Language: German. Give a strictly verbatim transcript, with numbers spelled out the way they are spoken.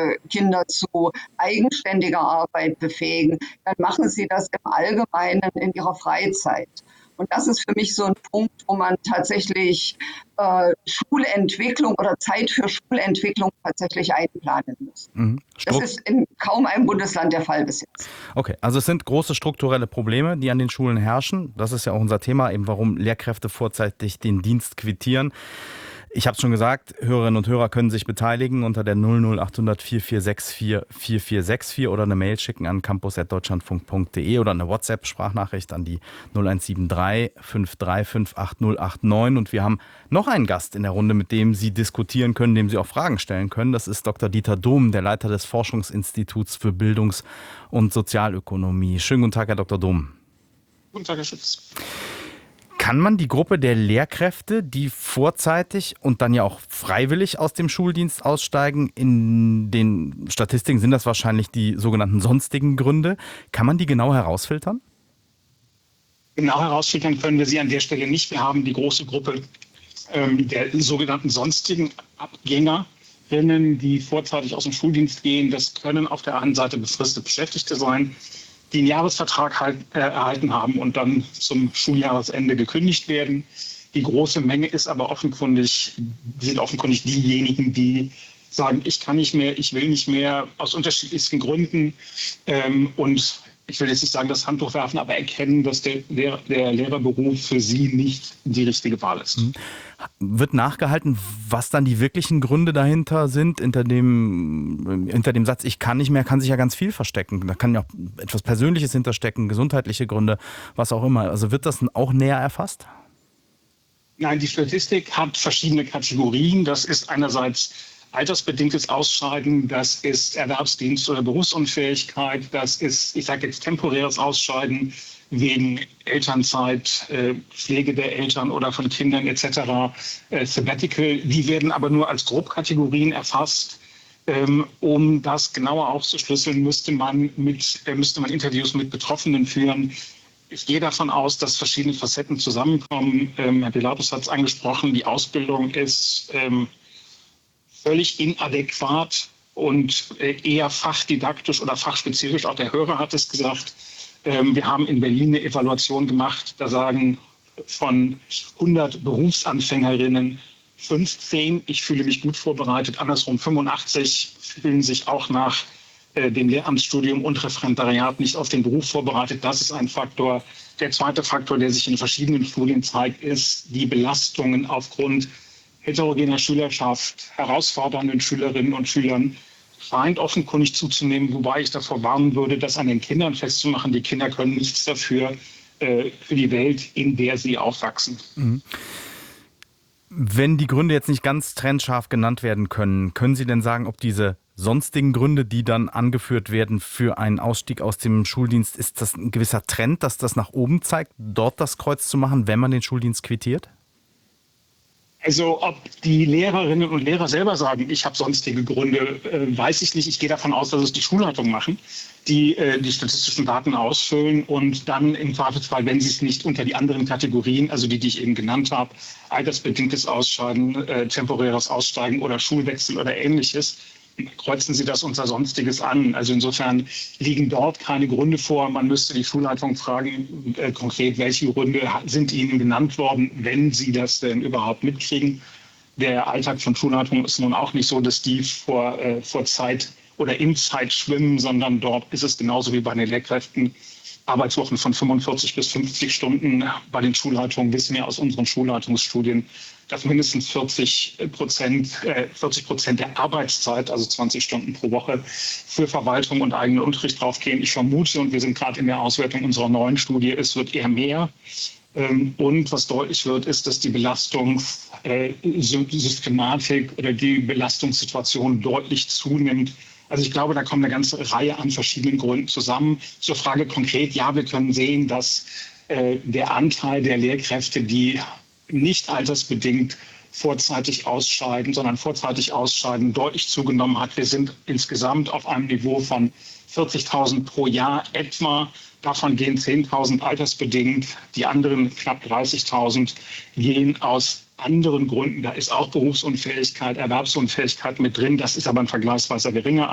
Ihre Kinder zu eigenständiger Arbeit befähigen, dann machen Sie das im Allgemeinen in Ihrer Freizeit. Und das ist für mich so ein Punkt, wo man tatsächlich äh, Schulentwicklung oder Zeit für Schulentwicklung tatsächlich einplanen muss. Mhm. Das Strukt- ist in kaum einem Bundesland der Fall bis jetzt. Okay, also es sind große strukturelle Probleme, die an den Schulen herrschen. Das ist ja auch unser Thema, eben warum Lehrkräfte vorzeitig den Dienst quittieren. Ich habe es schon gesagt, Hörerinnen und Hörer können sich beteiligen unter der null null acht null null vier vier sechs vier vier vier sechs vier oder eine Mail schicken an campus at deutschlandfunk punkt de oder eine WhatsApp-Sprachnachricht an die null eins sieben drei fünf drei fünf acht null acht neun. Und wir haben noch einen Gast in der Runde, mit dem Sie diskutieren können, dem Sie auch Fragen stellen können. Das ist Doktor Dieter Dohm, der Leiter des Forschungsinstituts für Bildungs- und Sozialökonomie. Schönen guten Tag, Herr Doktor Dohm. Guten Tag, Herr Schütz. Kann man die Gruppe der Lehrkräfte, die vorzeitig und dann ja auch freiwillig aus dem Schuldienst aussteigen, in den Statistiken sind das wahrscheinlich die sogenannten sonstigen Gründe, kann man die genau herausfiltern? Genau herausfiltern können wir sie an der Stelle nicht. Wir haben die große Gruppe ähm, der sogenannten sonstigen Abgängerinnen, die vorzeitig aus dem Schuldienst gehen. Das können auf der einen Seite befristete Beschäftigte sein, die einen Jahresvertrag halt, äh, erhalten haben und dann zum Schuljahresende gekündigt werden. Die große Menge ist aber offenkundig, sind offenkundig diejenigen, die sagen, ich kann nicht mehr, ich will nicht mehr, aus unterschiedlichsten Gründen. Ähm, und ich will jetzt nicht sagen, das Handtuch werfen, aber erkennen, dass der, Lehr- der Lehrerberuf für sie nicht die richtige Wahl ist. Mhm. Wird nachgehalten, was dann die wirklichen Gründe dahinter sind? Hinter dem, hinter dem Satz, ich kann nicht mehr, kann sich ja ganz viel verstecken. Da kann ja auch etwas Persönliches hinterstecken, gesundheitliche Gründe, was auch immer. Also wird das auch näher erfasst? Nein, die Statistik hat verschiedene Kategorien. Das ist einerseits altersbedingtes Ausscheiden, das ist Erwerbsdienst- oder Berufsunfähigkeit, das ist, ich sage jetzt, temporäres Ausscheiden wegen Elternzeit, äh, Pflege der Eltern oder von Kindern et cetera, äh, Sabbatical. Die werden aber nur als Grobkategorien erfasst. Ähm, um das genauer aufzuschlüsseln, müsste man, mit, äh, müsste man Interviews mit Betroffenen führen. Ich gehe davon aus, dass verschiedene Facetten zusammenkommen. Ähm, Herr Pilatus hat es angesprochen, die Ausbildung ist ähm, völlig inadäquat und äh, eher fachdidaktisch oder fachspezifisch. Auch der Hörer hat es gesagt. Ähm, wir haben in Berlin eine Evaluation gemacht. Da sagen von hundert Berufsanfängerinnen fünfzehn, ich fühle mich gut vorbereitet. Andersrum fünfundachtzig fühlen sich auch nach äh, dem Lehramtsstudium und Referendariat nicht auf den Beruf vorbereitet. Das ist ein Faktor. Der zweite Faktor, der sich in verschiedenen Studien zeigt, ist die Belastungen aufgrund heterogener Schülerschaft, herausfordernden Schülerinnen und Schülern scheint offenkundig zuzunehmen, wobei ich davor warnen würde, das an den Kindern festzumachen. Die Kinder können nichts dafür, äh, für die Welt, in der sie aufwachsen. Mhm. Wenn die Gründe jetzt nicht ganz trennscharf genannt werden können, können Sie denn sagen, ob diese sonstigen Gründe, die dann angeführt werden für einen Ausstieg aus dem Schuldienst, ist das ein gewisser Trend, dass das nach oben zeigt, dort das Kreuz zu machen, wenn man den Schuldienst quittiert? Also ob die Lehrerinnen und Lehrer selber sagen, ich habe sonstige Gründe, äh, weiß ich nicht. Ich gehe davon aus, dass es die Schulleitungen machen, die äh, die statistischen Daten ausfüllen und dann im Zweifelsfall, wenn sie es nicht unter die anderen Kategorien, also die, die ich eben genannt habe, altersbedingtes Ausscheiden, äh, temporäres Aussteigen oder Schulwechsel oder Ähnliches, kreuzen sie das unter Sonstiges an. Also insofern liegen dort keine Gründe vor. Man müsste die Schulleitung fragen, äh, konkret, welche Gründe sind ihnen genannt worden, wenn sie das denn überhaupt mitkriegen. Der Alltag von Schulleitungen ist nun auch nicht so, dass die vor, äh, vor Zeit oder in Zeit schwimmen, sondern dort ist es genauso wie bei den Lehrkräften. Arbeitswochen von fünfundvierzig bis fünfzig Stunden. Bei den Schulleitungen wissen wir aus unseren Schulleitungsstudien, dass mindestens vierzig Prozent, äh, vierzig Prozent der Arbeitszeit, also zwanzig Stunden pro Woche, für Verwaltung und eigenen Unterricht draufgehen. Ich vermute, und wir sind gerade in der Auswertung unserer neuen Studie, es wird eher mehr. Ähm, und was deutlich wird, ist, dass die Belastungssystematik oder die Belastungssituation deutlich zunimmt. Also ich glaube, da kommt eine ganze Reihe an verschiedenen Gründen zusammen. Zur Frage konkret, ja, wir können sehen, dass äh, der Anteil der Lehrkräfte, die nicht altersbedingt vorzeitig ausscheiden, sondern vorzeitig ausscheiden, deutlich zugenommen hat. Wir sind insgesamt auf einem Niveau von vierzigtausend pro Jahr etwa. Davon gehen zehntausend altersbedingt. Die anderen knapp dreißigtausend gehen aus anderen Gründen. Da ist auch Berufsunfähigkeit, Erwerbsunfähigkeit mit drin. Das ist aber ein vergleichsweise geringer